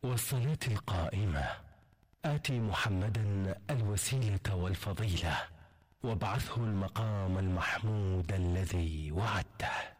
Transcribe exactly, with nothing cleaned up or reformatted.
والصلاة القائمة آتي محمدا الوسيلة والفضيلة وابعثه المقام المحمود الذي وعدته.